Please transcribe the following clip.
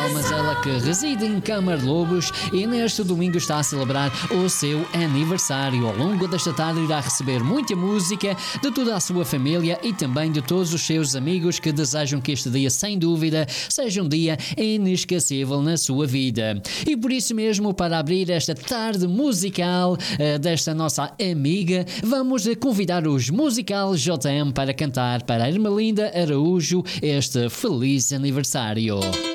mas ela que reside em Camarlobos e neste domingo está a celebrar o seu aniversário. Ao longo desta tarde irá receber muita música de toda a sua família e também de todos os seus amigos que desejam que este dia, sem dúvida, seja um dia inesquecível na sua vida. E por isso mesmo, para abrir esta tarde musical desta nossa amiga, vamos convidar os Musical JM para cantar para a Ermelinda Araújo este feliz aniversário.